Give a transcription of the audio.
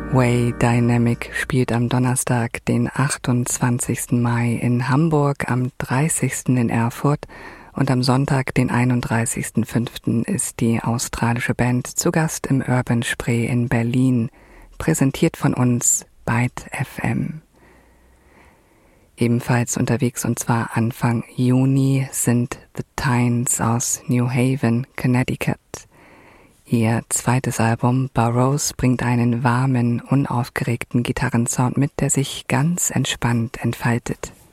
Way Dynamic spielt am Donnerstag, den 28. Mai in Hamburg, am 30. in Erfurt und am Sonntag, den 31.05. ist die australische Band zu Gast im Urban Spree in Berlin, präsentiert von uns Byte FM. Ebenfalls unterwegs und zwar Anfang Juni sind The Tynes aus New Haven, Connecticut. Ihr zweites Album Burroughs bringt einen warmen, unaufgeregten Gitarrensound mit, der sich ganz entspannt entfaltet.